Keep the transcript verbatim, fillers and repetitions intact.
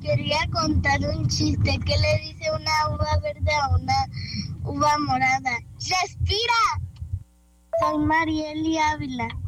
Quería contar un chiste. ¿Qué le dice una uva verde a una uva morada? ¡Respira! Soy Marieli Ávila.